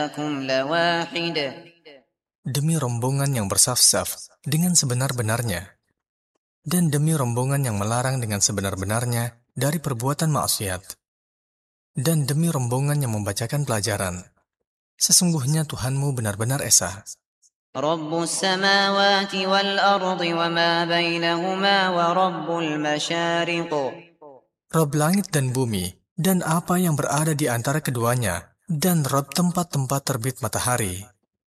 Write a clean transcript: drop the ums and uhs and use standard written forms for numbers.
لواحد Demi rombongan yang bersaf-saf dengan sebenar-benarnya, dan demi rombongan yang melarang dengan sebenar-benarnya dari perbuatan maksiat, dan demi rombongan yang membacakan pelajaran. Sesungguhnya Tuhanmu benar-benar esa, رب السماوات والأرض وما بينهما ورب المشارق Rob langit dan bumi, dan apa yang berada di antara keduanya, dan Rob tempat-tempat terbit matahari.